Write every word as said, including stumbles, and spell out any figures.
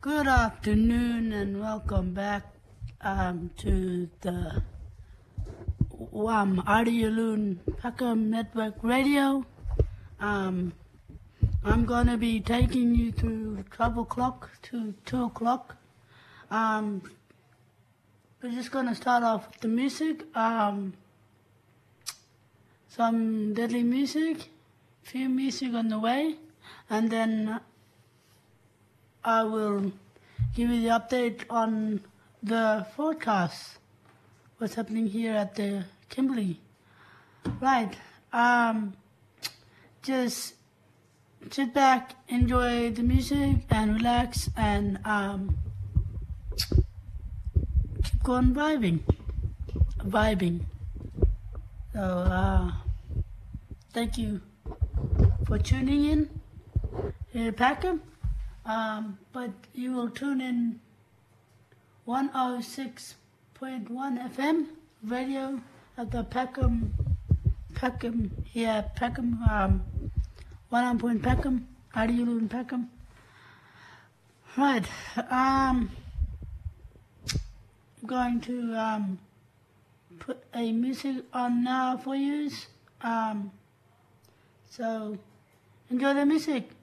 Good afternoon and welcome back um, to the um, Adialoon Peckham Network Radio. Um, I'm going to be taking you through twelve o'clock to two o'clock. Um, we're just going to start off with the music. Um, some deadly music, few music on the way, and then I will give you the update on the forecast, what's happening here at the Kimberley. Right, um, just sit back, enjoy the music, and relax, and um, keep going vibing, vibing. So, uh, thank you for tuning in here at Peckham. Um, but you will tune in one oh six point one F M radio at the Peckham, Peckham, yeah, Peckham, um, one oh point Peckham, Adialoon Peckham. Right, um, I'm going to um, put a music on now for you. Um, so enjoy the music.